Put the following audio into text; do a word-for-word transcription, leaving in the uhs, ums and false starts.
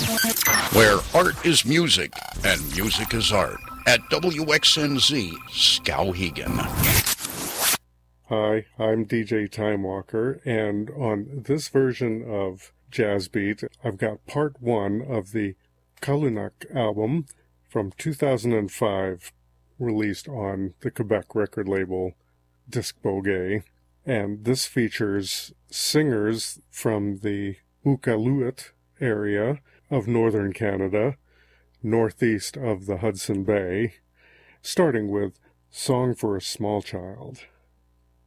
Where art is music and music is art at W X N Z Skowhegan. Hi, I'm D J Time Walker, and on this version of Jazz Beat, I've got part one of the Kalunak album from two thousand five, released on the Quebec record label Disc Boguet. And this features singers from the Iqaluit area of northern Canada, northeast of the Hudson Bay, starting with Song for a Small Child.